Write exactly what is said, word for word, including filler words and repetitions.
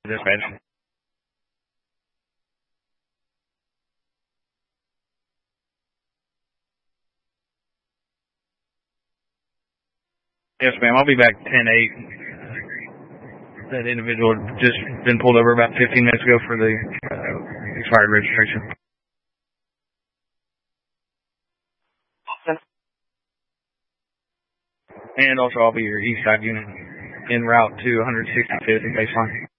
Dispatch. Yes, ma'am. I'll be back ten eight. That individual had just been pulled over about fifteen minutes ago for the uh, expired registration. And also, I'll be your east side unit en route to one sixty-fifth and baseline.